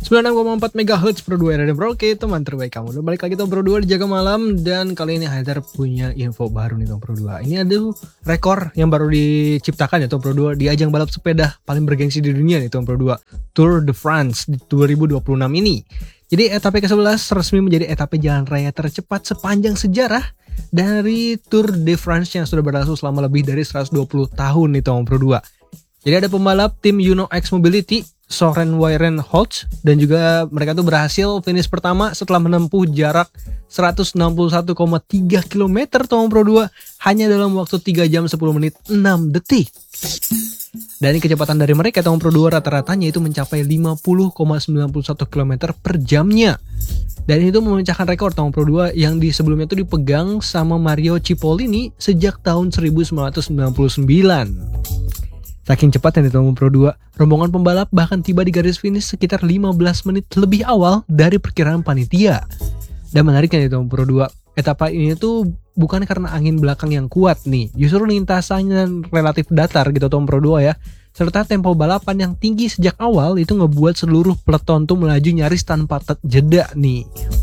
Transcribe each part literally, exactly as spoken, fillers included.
sembilan puluh enam koma empat megahertz Pro dua R R M Rocket, teman terbaik kamu. Udah balik lagi Tom Pro dua di Jaga Malam. Dan kali ini Haidar punya info baru nih Tom Pro dua. Ini ada rekor yang baru diciptakan ya Tom Pro dua di ajang balap sepeda paling bergengsi di dunia nih Tom Pro dua, Tour de France di dua ribu dua puluh enam ini. Jadi etape ke sebelas resmi menjadi etape jalan raya tercepat sepanjang sejarah dari Tour de France yang sudah berlangsung selama lebih dari seratus dua puluh tahun nih Tom Pro dua. Jadi ada pembalap tim Uno X Mobility, Soren Weirenholtz, dan juga mereka tuh berhasil finish pertama setelah menempuh jarak seratus enam puluh satu koma tiga kilometer Tom Pro dua hanya dalam waktu tiga jam sepuluh menit enam detik. Dan kecepatan dari mereka Tom Pro dua rata-ratanya itu mencapai lima puluh koma sembilan satu kilometer per jamnya. Dan itu memecahkan rekor Tom Pro dua yang di sebelumnya itu dipegang sama Mario Cipollini sejak tahun seribu sembilan ratus sembilan puluh sembilan. Saking cepatnya di Tom Pro dua, rombongan pembalap bahkan tiba di garis finish sekitar lima belas menit lebih awal dari perkiraan panitia. Dan menariknya di Tom Pro dua, etapa ini tuh bukan karena angin belakang yang kuat nih, justru lintasannya relatif datar gitu Tom Pro dua ya. Serta tempo balapan yang tinggi sejak awal itu ngebuat seluruh peleton tuh melaju nyaris tanpa jeda nih.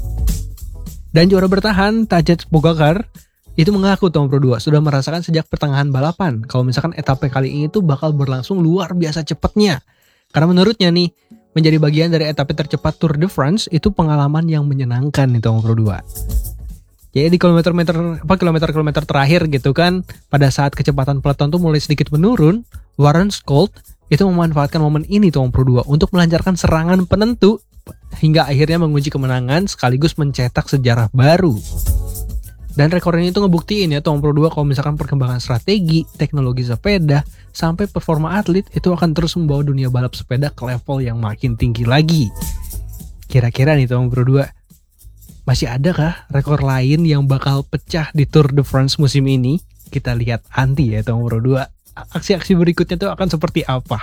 Dan juara bertahan Tadej Pogacar itu mengaku Tom Pro dua sudah merasakan sejak pertengahan balapan kalau misalkan etape kali ini tuh bakal berlangsung luar biasa cepatnya. Karena menurutnya nih, menjadi bagian dari etape tercepat Tour de France itu pengalaman yang menyenangkan nih Tom Pro dua. Jadi di kilometer-meter apa kilometer-kilometer terakhir gitu kan, pada saat kecepatan peloton tuh mulai sedikit menurun, Warren Scott itu memanfaatkan momen ini Tom Pro dua untuk melancarkan serangan penentu hingga akhirnya mengunci kemenangan sekaligus mencetak sejarah baru. Dan rekor ini tuh ngebuktiin ya Tom Pro dua kalau misalkan perkembangan strategi, teknologi sepeda, sampai performa atlet itu akan terus membawa dunia balap sepeda ke level yang makin tinggi lagi. Kira-kira nih Tom Pro dua, masih adakah rekor lain yang bakal pecah di Tour de France musim ini? Kita lihat nanti ya Tom Pro dua, aksi-aksi berikutnya tuh akan seperti apa.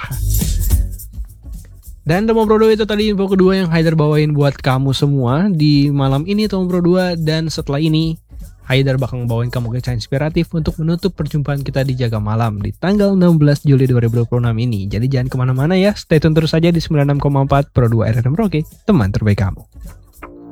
Dan Tom Pro dua itu tadi info kedua yang Haidar bawain buat kamu semua di malam ini Tom Pro dua. Dan setelah ini Haidar bakal ngebawain kamu kisah inspiratif untuk menutup perjumpaan kita di Jaga Malam di tanggal enam belas Juli dua ribu dua puluh enam ini. Jadi jangan kemana-mana ya, stay tune terus saja di sembilan puluh enam koma empat Pro dua R R M Rocket, teman terbaik kamu.